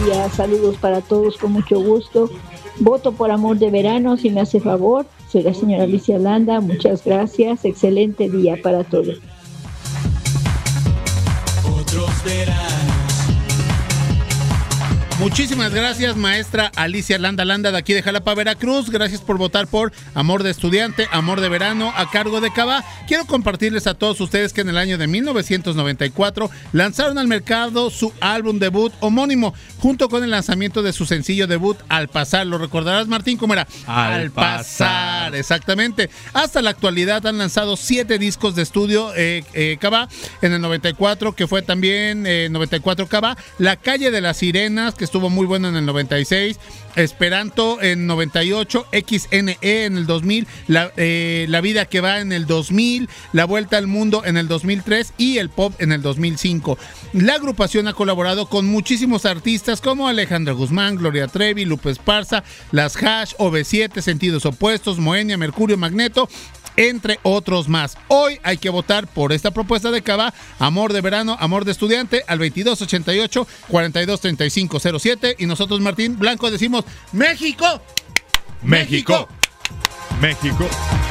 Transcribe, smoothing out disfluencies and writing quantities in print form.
día. Saludos para todos con mucho gusto. Voto por Amor de Verano, si me hace favor. Soy la señora Alicia Landa. Muchas gracias. Excelente día para todos. Otros veranos. Muchísimas gracias, maestra Alicia Landa de aquí de Jalapa, Veracruz. Gracias por votar por Amor de Estudiante, Amor de Verano, a cargo de Cabá. Quiero compartirles a todos ustedes que en el año de 1994 lanzaron al mercado su álbum debut homónimo, junto con el lanzamiento de su sencillo debut, Al Pasar. ¿Lo recordarás, Martín? ¿Cómo era? Al Pasar. Exactamente. Hasta la actualidad han lanzado 7 discos de estudio Cabá. En el 94, que fue también 94 Cabá, La Calle de las Sirenas, que estuvo muy bueno en el 96, Esperanto en 98, XNE en el 2000, La Vida que Va en el 2000, La Vuelta al Mundo en el 2003 y El Pop en el 2005. La agrupación ha colaborado con muchísimos artistas como Alejandra Guzmán, Gloria Trevi, Lupe Esparza, Las Hash, OV7, Sentidos Opuestos, Moenia, Mercurio, Magneto, entre otros más. Hoy hay que votar por esta propuesta de Cabá, Amor de Verano, Amor de Estudiante, al 2288-423507. Y nosotros, Martín Blanco, decimos: ¡México! ¡México! ¡México!